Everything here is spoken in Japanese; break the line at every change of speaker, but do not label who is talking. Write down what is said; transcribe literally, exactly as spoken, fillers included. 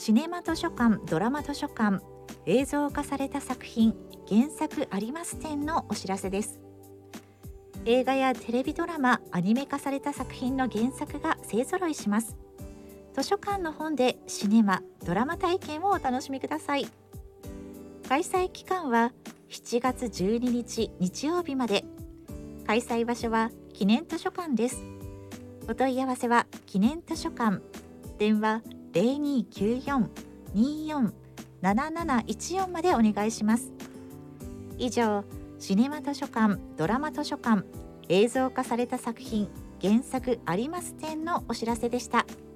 シネマ図書館、ドラマ図書館、映像化された作品、原作あります展のお知らせです。映画やテレビドラマ、アニメ化された作品の原作が勢ぞろいします。図書館の本でシネマ、ドラマ体験をお楽しみください。開催期間はしちがつじゅうににち日曜日まで。開催場所は記念図書館です。お問い合わせは記念図書館、電話 ゼロにーきゅうよん にーよん なななないちよん までお願いします。以上、シネマ図書館、ドラマ図書館、映像化された作品、原作あります展のお知らせでした。